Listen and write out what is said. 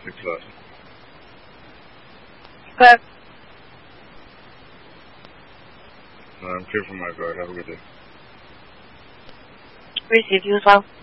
Thanks a lot. Okay. I'm clear from my guard. Have a good day. Receive you as well.